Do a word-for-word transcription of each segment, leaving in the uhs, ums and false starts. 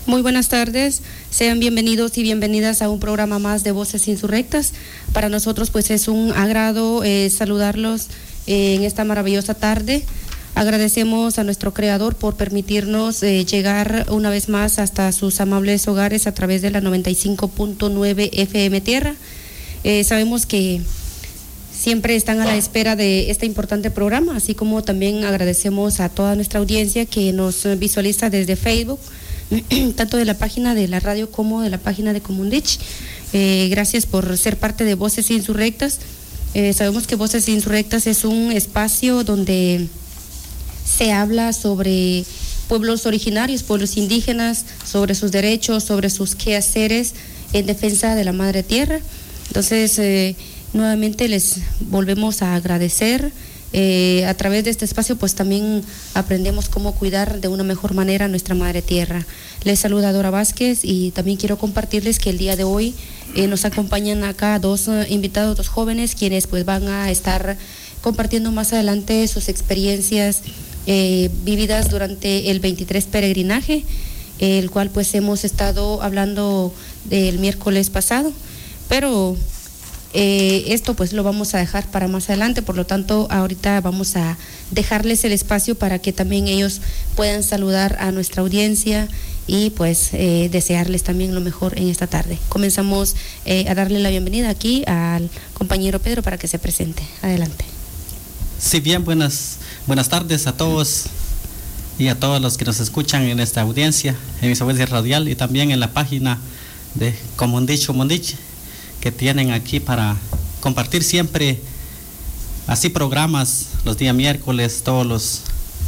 Muy buenas tardes, sean bienvenidos y bienvenidas a un programa más de Voces Insurrectas. Para nosotros pues es un agrado eh, saludarlos eh, en esta maravillosa tarde. Agradecemos a nuestro creador por permitirnos eh, llegar una vez más hasta sus amables hogares a través de la noventa y cinco punto nueve F M Tierra. Eh, sabemos que siempre están a la espera de este importante programa, así como también agradecemos a toda nuestra audiencia que nos visualiza desde Facebook, tanto de la página de la radio como de la página de Comundich. Eh, gracias por ser parte de Voces Insurrectas. Eh, sabemos que Voces Insurrectas es un espacio donde se habla sobre pueblos originarios, pueblos indígenas, sobre sus derechos, sobre sus quehaceres en defensa de la madre tierra. Entonces, eh, nuevamente les volvemos a agradecer. Eh, a través de este espacio pues también aprendemos cómo cuidar de una mejor manera a nuestra madre tierra. Les saluda Dora Vázquez y también quiero compartirles que el día de hoy eh, nos acompañan acá dos uh, invitados, dos jóvenes quienes pues van a estar compartiendo más adelante sus experiencias eh, vividas durante el veintitrés peregrinaje, eh, el cual pues hemos estado hablando del miércoles pasado, pero Eh, esto pues lo vamos a dejar para más adelante, por lo tanto ahorita vamos a dejarles el espacio para que también ellos puedan saludar a nuestra audiencia y pues eh, desearles también lo mejor en esta tarde. Comenzamos eh, a darle la bienvenida aquí al compañero Pedro para que se presente. Adelante. Sí, bien, buenas, buenas tardes a todos y a todos los que nos escuchan en esta audiencia, en esta audiencia radial y también en la página de Comundich, Comundich, que tienen aquí para compartir siempre así programas los días miércoles, todos los,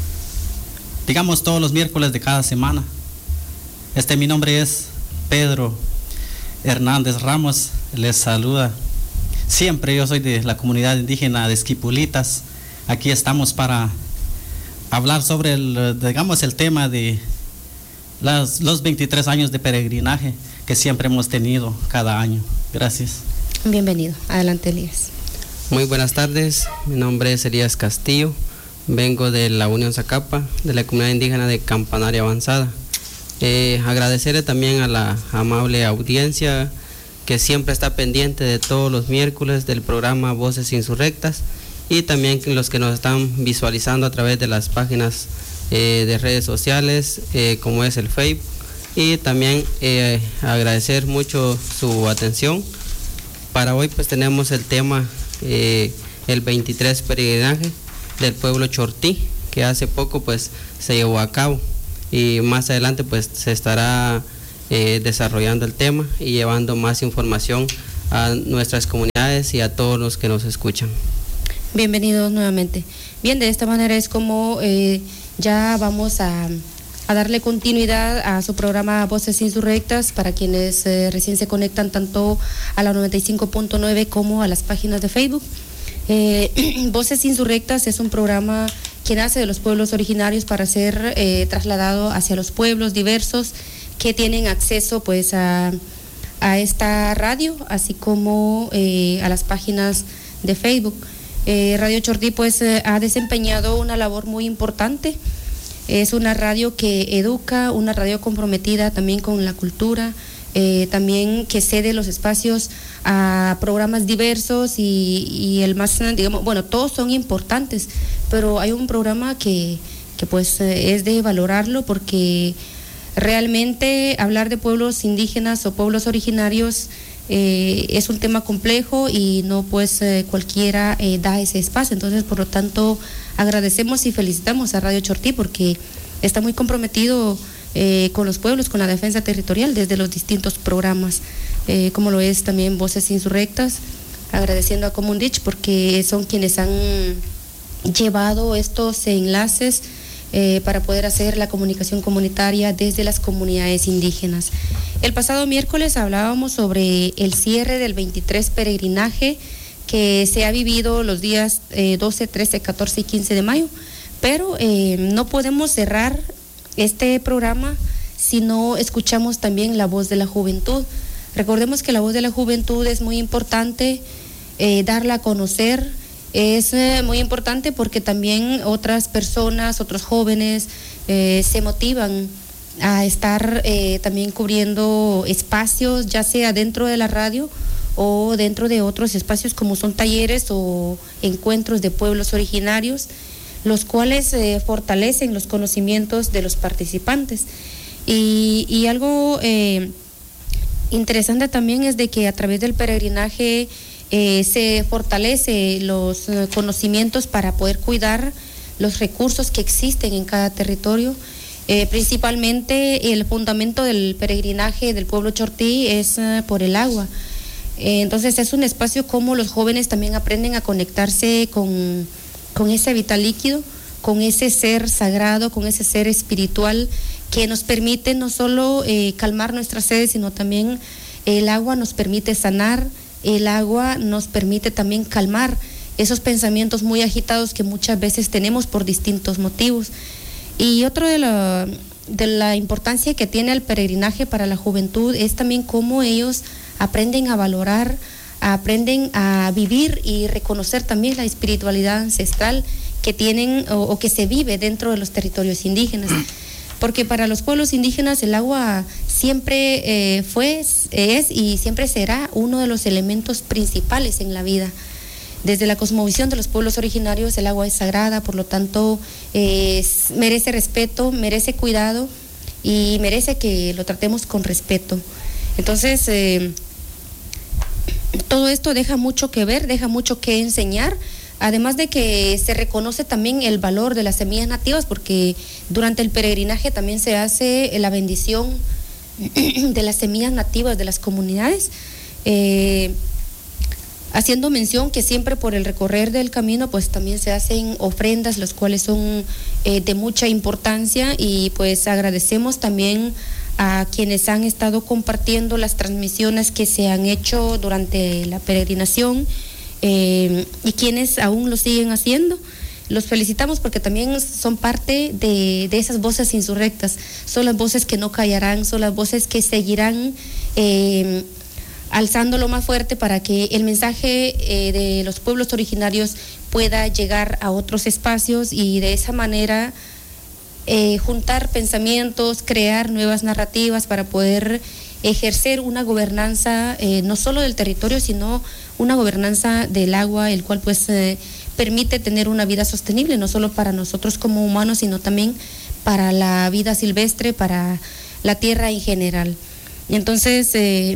digamos todos los miércoles de cada semana. Este mi nombre es Pedro Hernández Ramos, les saluda siempre. Yo soy de la comunidad indígena de Esquipulitas. Aquí estamos para hablar sobre el, digamos, el tema de las, los veintitrés años de peregrinaje que siempre hemos tenido cada año. Gracias. Bienvenido. Adelante, Elías. Muy buenas tardes. Mi nombre es Elías Castillo. Vengo de la Unión Zacapa, de la comunidad indígena de Campanaria Avanzada. Eh, agradecerle también a la amable audiencia que siempre está pendiente de todos los miércoles del programa Voces Insurrectas y también los que nos están visualizando a través de las páginas eh, de redes sociales, eh, como es el Facebook. Y también eh, agradecer mucho su atención. Para hoy pues tenemos el tema eh, el veintitrés peregrinaje del pueblo Chortí, que hace poco pues se llevó a cabo y más adelante pues se estará eh, desarrollando el tema y llevando más información a nuestras comunidades y a todos los que nos escuchan. Bienvenidos nuevamente. Bien, de esta manera es como eh, ya vamos a a darle continuidad a su programa Voces Insurrectas para quienes eh, recién se conectan tanto a la noventa y cinco punto nueve como a las páginas de Facebook. Eh, Voces Insurrectas es un programa que nace de los pueblos originarios para ser eh, trasladado hacia los pueblos diversos que tienen acceso pues a, a esta radio, así como eh, a las páginas de Facebook. Eh, Radio Chortí pues eh, ha desempeñado una labor muy importante. Es una radio que educa, una radio comprometida también con la cultura, eh, también que cede los espacios a programas diversos y, y el más, digamos, bueno, todos son importantes, pero hay un programa que, que pues eh, es de valorarlo porque realmente hablar de pueblos indígenas o pueblos originarios eh, es un tema complejo y no pues eh, cualquiera eh, da ese espacio. Entonces, por lo tanto, agradecemos y felicitamos a Radio Chortí porque está muy comprometido eh, con los pueblos, con la defensa territorial desde los distintos programas, eh, como lo es también Voces Insurrectas, agradeciendo a Comundich porque son quienes han llevado estos enlaces eh, para poder hacer la comunicación comunitaria desde las comunidades indígenas. El pasado miércoles hablábamos sobre el cierre del veintitrés peregrinaje que se ha vivido los días eh, doce, trece, catorce y quince de mayo, pero eh, no podemos cerrar este programa si no escuchamos también la voz de la juventud. Recordemos que la voz de la juventud es muy importante, eh, darla a conocer, es eh, muy importante porque también otras personas, otros jóvenes eh, se motivan a estar eh, también cubriendo espacios, ya sea dentro de la radio o dentro de otros espacios como son talleres o encuentros de pueblos originarios, los cuales eh, fortalecen los conocimientos de los participantes. Y, y algo eh, interesante también es de que a través del peregrinaje eh, se fortalece los eh, conocimientos para poder cuidar los recursos que existen en cada territorio. Eh, principalmente el fundamento del peregrinaje del pueblo chortí es uh, por el agua. Eh, entonces es un espacio como los jóvenes también aprenden a conectarse con, con ese vital líquido, con ese ser sagrado, con ese ser espiritual que nos permite no solo eh, calmar nuestra sed, sino también el agua nos permite sanar, el agua nos permite también calmar esos pensamientos muy agitados que muchas veces tenemos por distintos motivos. Y otro de la, de la importancia que tiene el peregrinaje para la juventud es también cómo ellos aprenden a valorar, aprenden a vivir y reconocer también la espiritualidad ancestral que tienen o, o que se vive dentro de los territorios indígenas. Porque para los pueblos indígenas el agua siempre eh, fue, es y siempre será uno de los elementos principales en la vida. Desde la cosmovisión de los pueblos originarios, el agua es sagrada, por lo tanto, eh, merece respeto, merece cuidado y merece que lo tratemos con respeto. Entonces, eh, todo esto deja mucho que ver, deja mucho que enseñar, además de que se reconoce también el valor de las semillas nativas, porque durante el peregrinaje también se hace la bendición de las semillas nativas de las comunidades. Eh, Haciendo mención que siempre por el recorrer del camino pues también se hacen ofrendas, los cuales son eh, de mucha importancia, y pues agradecemos también a quienes han estado compartiendo las transmisiones que se han hecho durante la peregrinación eh, y quienes aún lo siguen haciendo. Los felicitamos porque también son parte de, de esas voces insurrectas, son las voces que no callarán, son las voces que seguirán eh, alzándolo más fuerte para que el mensaje eh, de los pueblos originarios pueda llegar a otros espacios y de esa manera eh, juntar pensamientos, crear nuevas narrativas para poder ejercer una gobernanza eh, no solo del territorio, sino una gobernanza del agua, el cual pues eh, permite tener una vida sostenible, no solo para nosotros como humanos, sino también para la vida silvestre, para la tierra en general. Y entonces eh,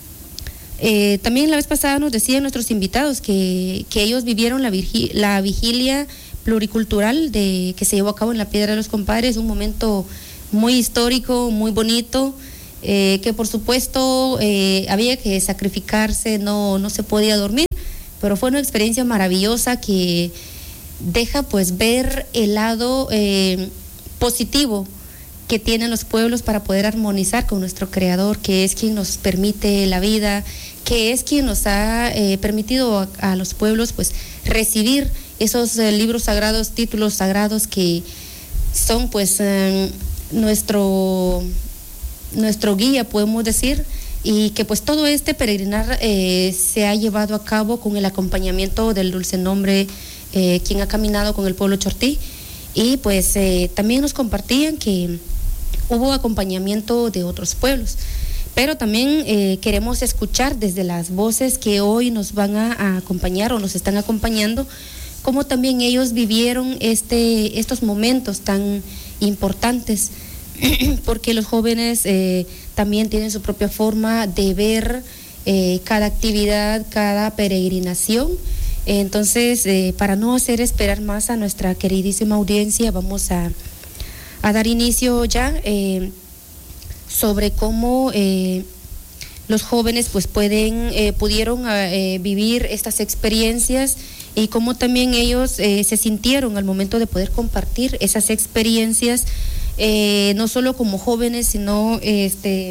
Eh, también la vez pasada nos decían nuestros invitados que, que ellos vivieron la, virgi, la vigilia pluricultural de, que se llevó a cabo en la Piedra de los Compadres, un momento muy histórico, muy bonito, eh, que por supuesto eh, había que sacrificarse, no, no se podía dormir, pero fue una experiencia maravillosa que deja pues ver el lado eh, positivo que tienen los pueblos para poder armonizar con nuestro Creador, que es quien nos permite la vida, que es quien nos ha eh, permitido a, a los pueblos pues recibir esos eh, libros sagrados, títulos sagrados que son pues eh, nuestro, nuestro guía, podemos decir, y que pues todo este peregrinar eh, se ha llevado a cabo con el acompañamiento del dulce nombre, eh, quien ha caminado con el pueblo chortí, y pues eh, también nos compartían que hubo acompañamiento de otros pueblos, pero también eh, queremos escuchar desde las voces que hoy nos van a, a acompañar o nos están acompañando, cómo también ellos vivieron este, estos momentos tan importantes, porque los jóvenes eh, también tienen su propia forma de ver eh, cada actividad, cada peregrinación. Entonces, eh, para no hacer esperar más a nuestra queridísima audiencia, vamos a a dar inicio ya eh, sobre cómo eh, los jóvenes pues pueden eh, pudieron eh, vivir estas experiencias y cómo también ellos eh, se sintieron al momento de poder compartir esas experiencias, eh, no solo como jóvenes, sino este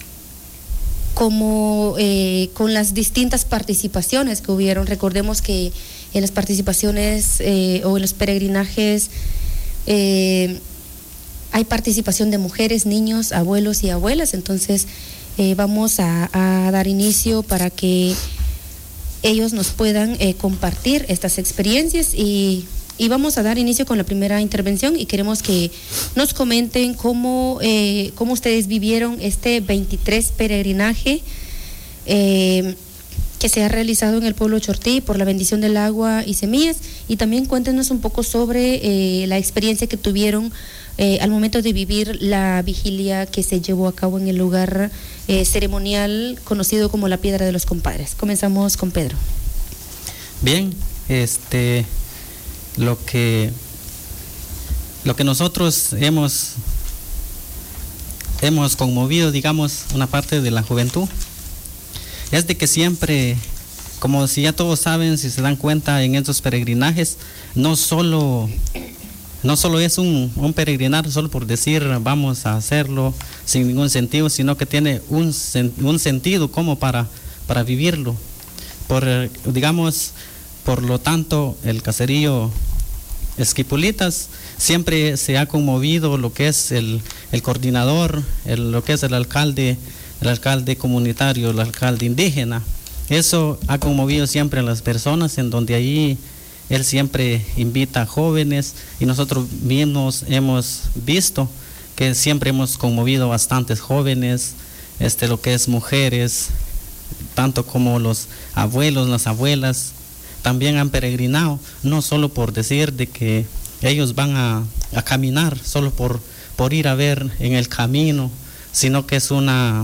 como eh, con las distintas participaciones que hubieron. Recordemos que en las participaciones eh, o en los peregrinajes eh, hay participación de mujeres, niños, abuelos y abuelas, entonces eh, vamos a, a dar inicio para que ellos nos puedan eh, compartir estas experiencias y, y vamos a dar inicio con la primera intervención y queremos que nos comenten cómo, eh, cómo ustedes vivieron este veintitrés peregrinaje eh, que se ha realizado en el pueblo Chortí por la bendición del agua y semillas, y también cuéntenos un poco sobre eh, la experiencia que tuvieron eh, al momento de vivir la vigilia que se llevó a cabo en el lugar eh, ceremonial conocido como la Piedra de los Compadres. Comenzamos con Pedro. Bien, este, lo que, lo que nosotros hemos, hemos conmovido, digamos, una parte de la juventud, es de que siempre, como si ya todos saben, si se dan cuenta en estos peregrinajes, no solo, no solo es un, un peregrinar solo por decir vamos a hacerlo sin ningún sentido, sino que tiene un, un sentido como para, para vivirlo. Por, digamos, por lo tanto, el caserío Esquipulitas siempre se ha conmovido lo que es el, el coordinador, el, lo que es el alcalde, el alcalde comunitario, el alcalde indígena. Eso ha conmovido siempre a las personas, en donde ahí él siempre invita a jóvenes, y nosotros mismos hemos visto que siempre hemos conmovido bastantes jóvenes, este, lo que es mujeres, tanto como los abuelos, las abuelas, también han peregrinado, no solo por decir de que ellos van a, a caminar, solo por, por ir a ver en el camino, sino que es una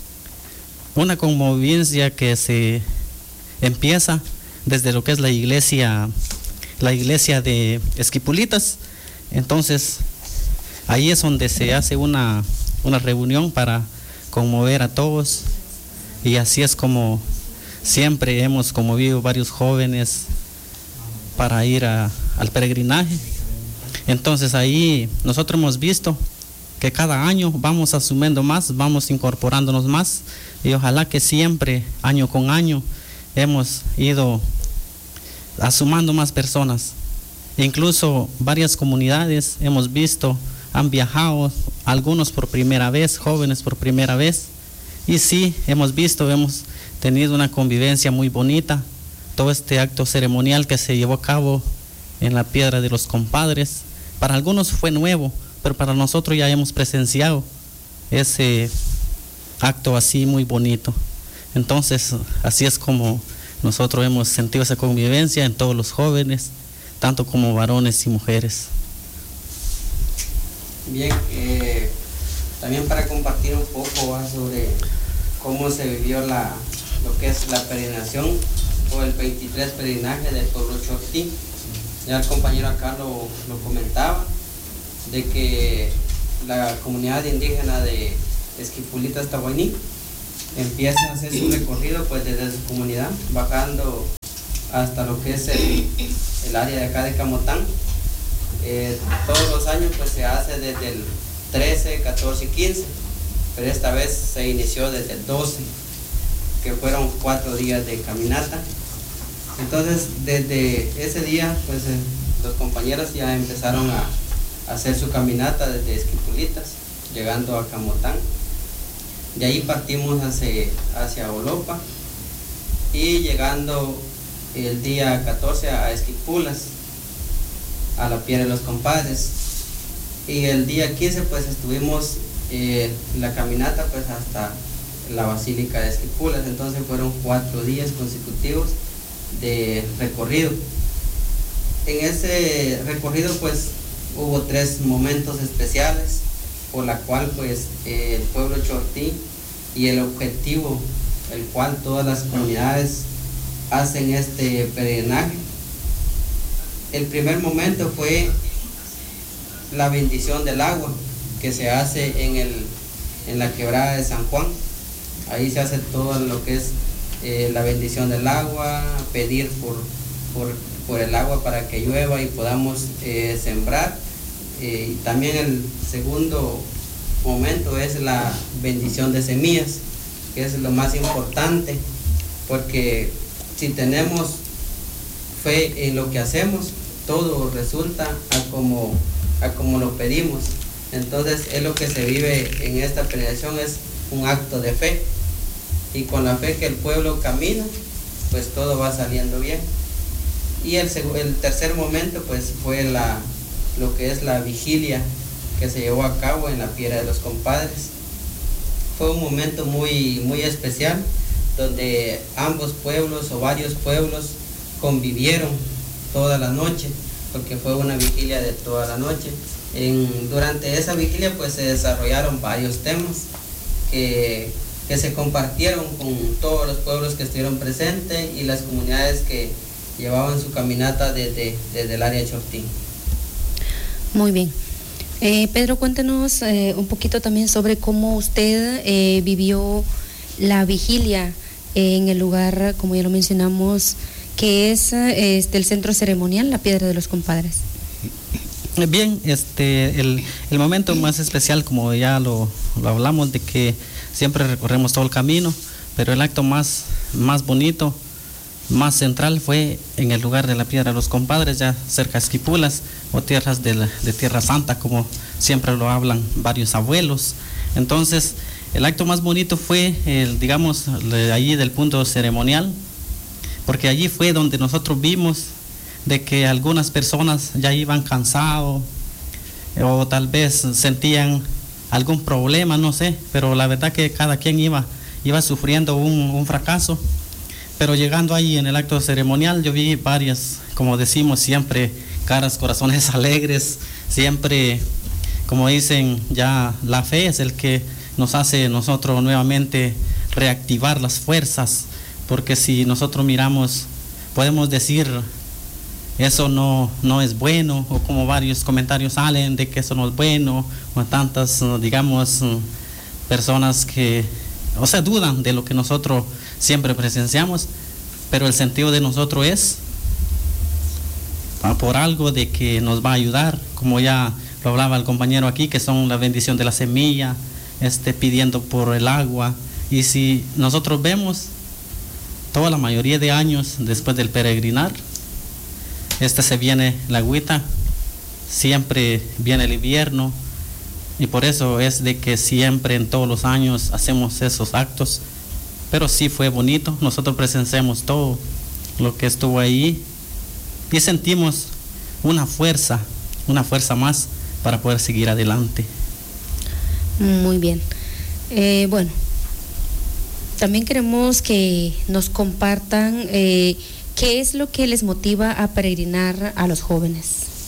una conmovencia que se empieza desde lo que es la iglesia, la iglesia de Esquipulitas. Entonces, ahí es donde se hace una, una reunión para conmover a todos, y así es como siempre hemos conmovido varios jóvenes para ir a, al peregrinaje. Entonces, ahí nosotros hemos visto que cada año vamos asumiendo más, vamos incorporándonos más, y ojalá que siempre, año con año, hemos ido asumando más personas. Incluso varias comunidades hemos visto, han viajado, algunos por primera vez, jóvenes por primera vez, y sí, hemos visto, hemos tenido una convivencia muy bonita, todo este acto ceremonial que se llevó a cabo en la Piedra de los Compadres. Para algunos fue nuevo, pero para nosotros ya hemos presenciado ese acto así muy bonito. Entonces, así es como nosotros hemos sentido esa convivencia en todos los jóvenes, tanto como varones y mujeres. Bien, eh, también para compartir un poco ¿va? sobre cómo se vivió la, lo que es la peregrinación o el veintitrés peregrinaje del pueblo Chortí. Ya el compañero acá lo, lo comentaba, de que la comunidad indígena de Esquipulitas Tahuaní empieza a hacer su recorrido pues desde su comunidad, bajando hasta lo que es el, el área de acá de Camotán. Eh, todos los años pues se hace desde el trece, catorce y quince, pero esta vez se inició desde el doce, que fueron cuatro días de caminata. Entonces desde ese día pues eh, los compañeros ya empezaron a hacer su caminata desde Esquipulitas, llegando a Camotán. De ahí partimos hacia, hacia Olopa, y llegando el día catorce a Esquipulas, a la Piedra de los Compadres. Y el día quince pues estuvimos eh, la caminata pues hasta la Basílica de Esquipulas. Entonces fueron cuatro días consecutivos de recorrido. En ese recorrido pues hubo tres momentos especiales, por la cual pues eh, el pueblo Chortí, y el objetivo el cual todas las comunidades hacen este peregrinaje. El primer momento fue la bendición del agua, que se hace en, el, en la quebrada de San Juan. Ahí se hace todo lo que es eh, la bendición del agua, pedir por, por, por el agua para que llueva y podamos eh, sembrar. Eh, y también el segundo momento es la bendición de semillas, que es lo más importante, porque si tenemos fe en lo que hacemos, todo resulta a como, a como lo pedimos. Entonces es lo que se vive en esta peregrinación, es un acto de fe, y con la fe que el pueblo camina, pues todo va saliendo bien. Y el, el tercer momento pues fue la, lo que es la vigilia que se llevó a cabo en la Piedra de los Compadres. Fue un momento muy, muy especial, donde ambos pueblos o varios pueblos convivieron toda la noche, porque fue una vigilia de toda la noche. En, durante esa vigilia pues se desarrollaron varios temas que, que se compartieron con todos los pueblos que estuvieron presentes y las comunidades que llevaban su caminata desde, desde el área de Chortín. Muy bien. Eh, Pedro, cuéntenos eh, un poquito también sobre cómo usted eh, vivió la vigilia en el lugar, como ya lo mencionamos, que es este, el centro ceremonial, la Piedra de los Compadres. Bien, este, el, el momento más especial, como ya lo, lo hablamos, de que siempre recorremos todo el camino, pero el acto más, más bonito, más central fue en el lugar de la Piedra de los Compadres, ya cerca de Esquipulas o tierras de, la, de Tierra Santa, como siempre lo hablan varios abuelos. Entonces, el acto más bonito fue, el, digamos, de allí del punto ceremonial, porque allí fue donde nosotros vimos de que algunas personas ya iban cansados o tal vez sentían algún problema, no sé, pero la verdad que cada quien iba, iba sufriendo un, un fracaso. Pero llegando ahí en el acto ceremonial yo vi varias, como decimos siempre, caras, corazones alegres, siempre, como dicen, ya la fe es el que nos hace nosotros nuevamente reactivar las fuerzas, porque si nosotros miramos, podemos decir, eso no, no es bueno, o como varios comentarios salen de que eso no es bueno, o tantas, digamos, personas que, o sea, dudan de lo que nosotros siempre presenciamos, pero el sentido de nosotros es por algo de que nos va a ayudar, como ya lo hablaba el compañero aquí, que son la bendición de la semilla, este, pidiendo por el agua. Y si nosotros vemos toda la mayoría de años después del peregrinar, este se viene la agüita, siempre viene el invierno, y por eso es de que siempre en todos los años hacemos esos actos. Pero sí fue bonito, nosotros presenciamos todo lo que estuvo ahí y sentimos una fuerza, una fuerza más para poder seguir adelante. Muy bien. Eh, bueno, también queremos que nos compartan eh, qué es lo que les motiva a peregrinar a los jóvenes.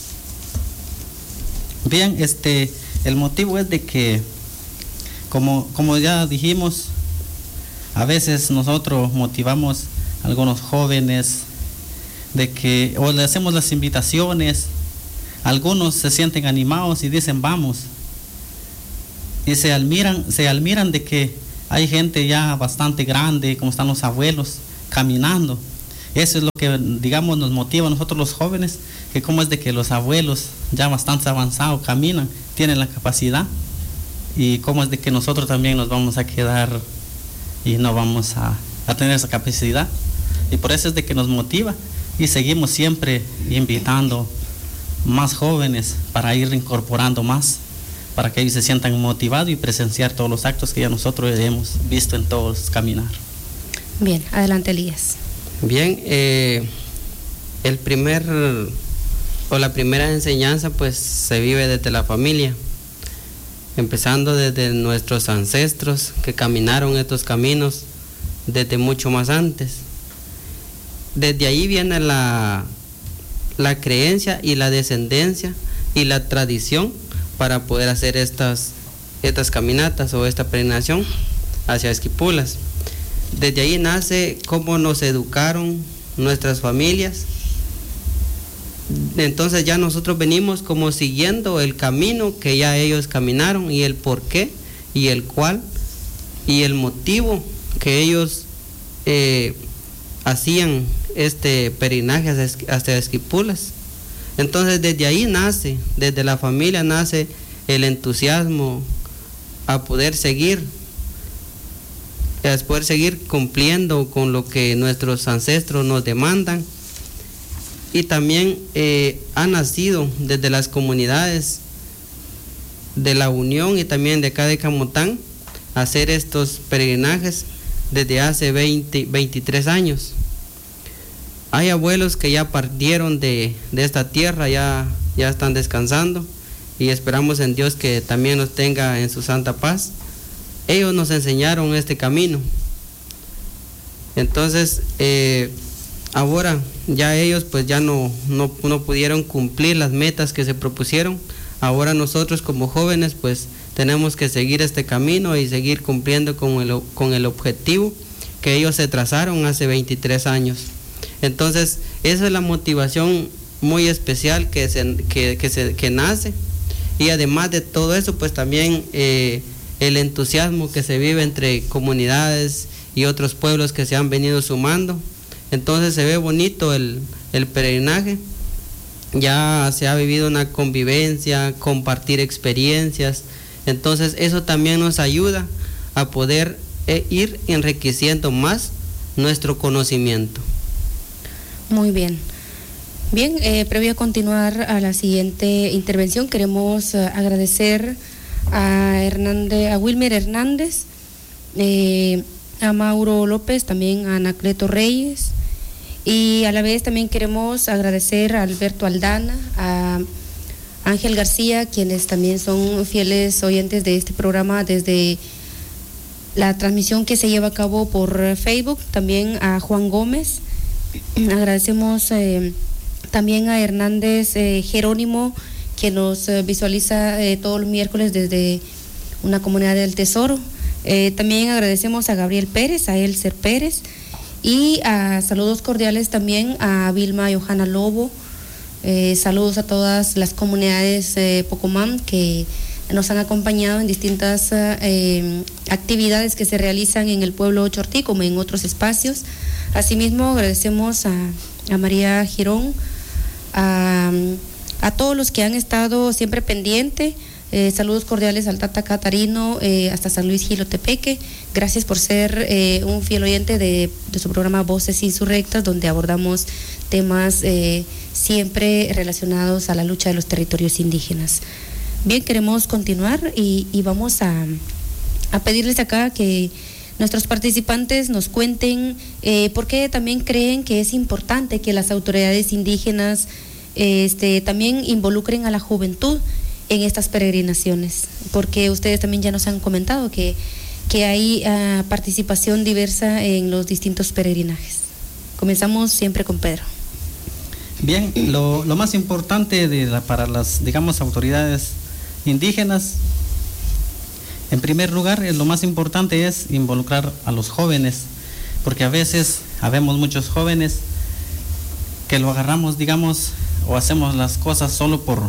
Bien, este, el motivo es de que, como, como ya dijimos, a veces nosotros motivamos a algunos jóvenes de que, o le hacemos las invitaciones, algunos se sienten animados y dicen vamos, y se admiran, se admiran de que hay gente ya bastante grande, como están los abuelos, caminando. Eso es lo que, digamos, nos motiva a nosotros los jóvenes, que como es de que los abuelos ya bastante avanzados caminan, tienen la capacidad, y cómo es de que nosotros también nos vamos a quedar y no vamos a, a tener esa capacidad. Y por eso es de que nos motiva y seguimos siempre invitando más jóvenes para ir incorporando más, para que ellos se sientan motivados y presenciar todos los actos que ya nosotros hemos visto en todos caminar. Bien, adelante Elías. Bien, eh, el primer o la primera enseñanza pues se vive desde la familia, empezando desde nuestros ancestros que caminaron estos caminos desde mucho más antes. Desde ahí viene la, la creencia y la descendencia y la tradición para poder hacer estas, estas caminatas o esta peregrinación hacia Esquipulas. Desde ahí nace cómo nos educaron nuestras familias. Entonces ya nosotros venimos como siguiendo el camino que ya ellos caminaron, y el por qué y el cuál y el motivo que ellos eh, hacían este peregrinaje hasta Esquipulas. Entonces desde ahí nace, desde la familia nace el entusiasmo a poder seguir, a poder seguir cumpliendo con lo que nuestros ancestros nos demandan. Y también eh, ha nacido desde las comunidades de la Unión y también de acá de Camotán hacer estos peregrinajes desde hace veinte, veintitrés años. hay abuelos que ya partieron de, de esta tierra, ya, ya están descansando, y esperamos en Dios que también nos tenga en su santa paz. Ellos nos enseñaron este camino. Entonces, eh, ahora ya ellos pues ya no, no, no pudieron cumplir las metas que se propusieron. Ahora nosotros como jóvenes pues tenemos que seguir este camino y seguir cumpliendo con el, con el objetivo que ellos se trazaron hace veintitrés años. Entonces, esa es la motivación muy especial que, se, que, que, se, que nace. Y además de todo eso, pues también eh, el entusiasmo que se vive entre comunidades y otros pueblos que se han venido sumando. Entonces se ve bonito el, el peregrinaje. Ya se ha vivido una convivencia, compartir experiencias. Entonces eso también nos ayuda a poder eh, ir enriqueciendo más nuestro conocimiento. Muy bien. Bien, eh, previo a continuar a la siguiente intervención, queremos uh, agradecer a Hernández, a Wilmer Hernández, eh, a Mauro López, también a Anacleto Reyes, y a la vez también queremos agradecer a Alberto Aldana, a Ángel García, quienes también son fieles oyentes de este programa desde la transmisión que se lleva a cabo por Facebook, también a Juan Gómez. Agradecemos eh, también a Hernández eh, Jerónimo, que nos eh, visualiza eh, todos los miércoles desde una comunidad del Tesoro. Eh, también agradecemos a Gabriel Pérez, a Elcer Pérez, y a saludos cordiales también a Vilma Johanna Lobo. Eh, saludos a todas las comunidades eh, Pocomán que nos han acompañado en distintas eh, actividades que se realizan en el pueblo Chortí como en otros espacios. Asimismo agradecemos a, a María Girón, a, a todos los que han estado siempre pendientes. Eh, saludos cordiales al Tata Catarino, eh, hasta San Luis Jilotepeque. Gracias por ser eh, un fiel oyente de, de su programa Voces Insurrectas, donde abordamos temas eh, siempre relacionados a la lucha de los territorios indígenas. Bien, queremos continuar y, y vamos a, a pedirles acá que nuestros participantes nos cuenten eh, por qué también creen que es importante que las autoridades indígenas eh, este, también involucren a la juventud en estas peregrinaciones, porque ustedes también ya nos han comentado que, que hay uh, participación diversa en los distintos peregrinajes. Comenzamos siempre con Pedro. Bien, lo, lo más importante de la, para las, digamos, autoridades indígenas, en primer lugar, lo más importante es involucrar a los jóvenes, porque a veces habemos muchos jóvenes que lo agarramos, digamos, o hacemos las cosas solo por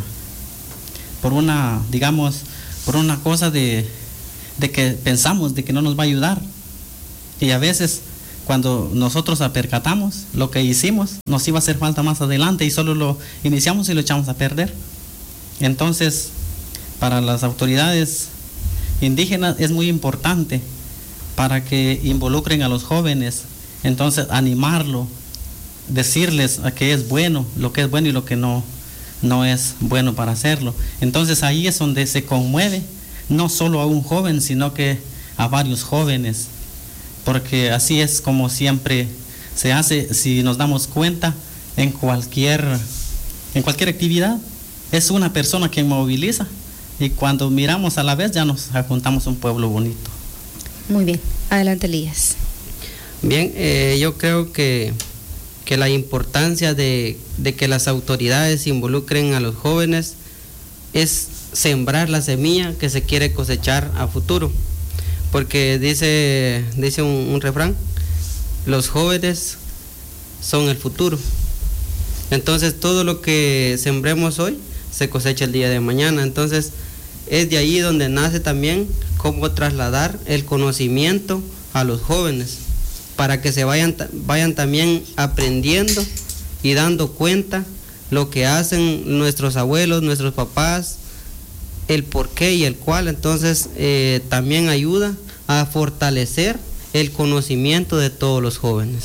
por una, digamos, por una cosa de, de que pensamos de que no nos va a ayudar. Y a veces cuando nosotros apercatamos lo que hicimos, nos iba a hacer falta más adelante y solo lo iniciamos y lo echamos a perder. Entonces, para las autoridades indígenas es muy importante para que involucren a los jóvenes, entonces animarlo, decirles a qué es bueno, lo que es bueno y lo que no no es bueno para hacerlo. Entonces ahí es donde se conmueve no solo a un joven, sino que a varios jóvenes, porque así es como siempre se hace. Si nos damos cuenta, en cualquier en cualquier actividad es una persona quien moviliza, y cuando miramos a la vez ya nos juntamos un pueblo bonito. Muy bien, adelante Elías. Bien, eh, yo creo que que la importancia de, de que las autoridades involucren a los jóvenes es sembrar la semilla que se quiere cosechar a futuro, porque dice, dice un, un refrán, los jóvenes son el futuro. Entonces todo lo que sembremos hoy se cosecha el día de mañana. Entonces es de ahí donde nace también cómo trasladar el conocimiento a los jóvenes, para que se vayan, vayan también aprendiendo y dando cuenta lo que hacen nuestros abuelos, nuestros papás, el por qué y el cuál. Entonces eh, también ayuda a fortalecer el conocimiento de todos los jóvenes.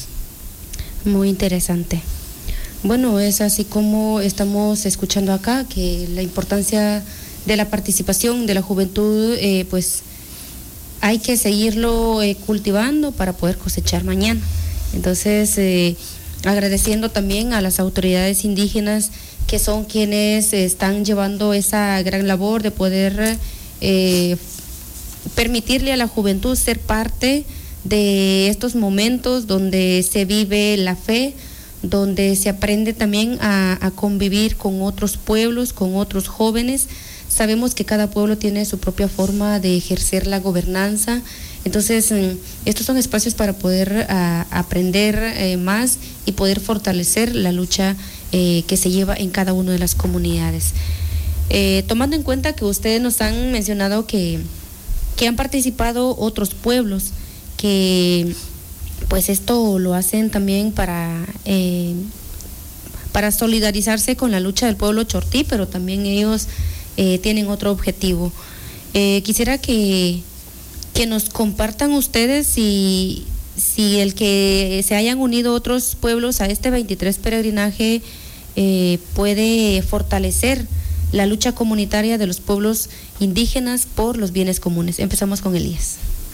Muy interesante. Bueno, es así como estamos escuchando acá, que la importancia de la participación de la juventud, eh, pues hay que seguirlo eh, cultivando para poder cosechar mañana. Entonces, eh, agradeciendo también a las autoridades indígenas que son quienes están llevando esa gran labor de poder eh, permitirle a la juventud ser parte de estos momentos donde se vive la fe, donde se aprende también a, a convivir con otros pueblos, con otros jóvenes. Sabemos que cada pueblo tiene su propia forma de ejercer la gobernanza, entonces estos son espacios para poder a, aprender eh, más y poder fortalecer la lucha eh, que se lleva en cada una de las comunidades. Eh, tomando en cuenta que ustedes nos han mencionado que, que han participado otros pueblos, que pues esto lo hacen también para, eh, para solidarizarse con la lucha del pueblo chortí, pero también ellos eh, tienen otro objetivo. Eh, quisiera que, que nos compartan ustedes si, si el que se hayan unido otros pueblos a este veintitrés peregrinaje eh, puede fortalecer la lucha comunitaria de los pueblos indígenas por los bienes comunes. Empezamos con Elías.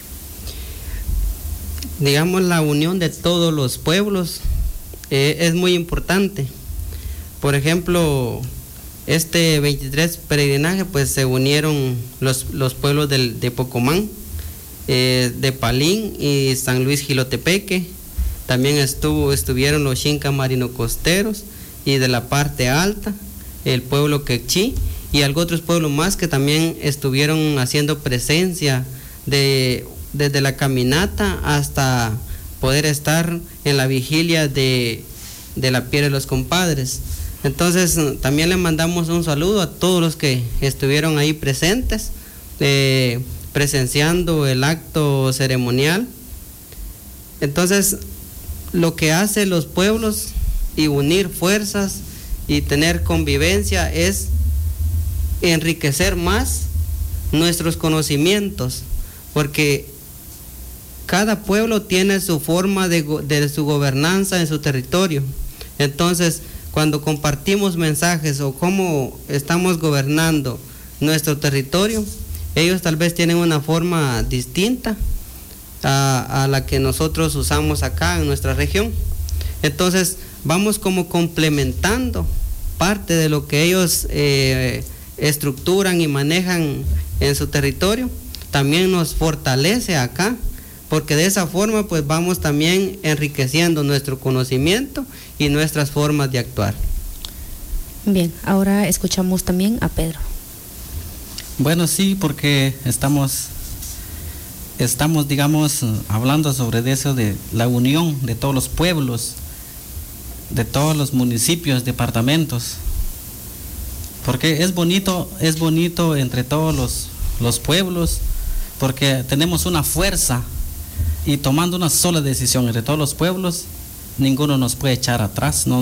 Digamos, la unión de todos los pueblos eh, es muy importante. Por ejemplo, este veintitrés peregrinaje, pues se unieron los, los pueblos del, de Pocomán, eh, de Palín y San Luis Jilotepeque. También estuvo, estuvieron los Xinca Marino Costeros y de la parte alta, el pueblo Quechí y algunos otros pueblos más que también estuvieron haciendo presencia de desde la caminata hasta poder estar en la vigilia de, de la Piedra de los Compadres. Entonces también le mandamos un saludo a todos los que estuvieron ahí presentes, eh, presenciando el acto ceremonial. Entonces, lo que hace los pueblos y unir fuerzas y tener convivencia es enriquecer más nuestros conocimientos, porque cada pueblo tiene su forma de, de su gobernanza en su territorio. Entonces, cuando compartimos mensajes o cómo estamos gobernando nuestro territorio, ellos tal vez tienen una forma distinta a, a la que nosotros usamos acá en nuestra región. Entonces, vamos como complementando parte de lo que ellos eh, estructuran y manejan en su territorio. También nos fortalece acá, porque de esa forma pues vamos también enriqueciendo nuestro conocimiento y nuestras formas de actuar. Bien, ahora escuchamos también a Pedro. Bueno, sí, porque estamos, estamos, digamos, hablando sobre eso de la unión de todos los pueblos, de todos los municipios, departamentos, porque es bonito, es bonito entre todos los, los pueblos, porque tenemos una fuerza. Y tomando una sola decisión entre todos los pueblos, ninguno nos puede echar atrás, no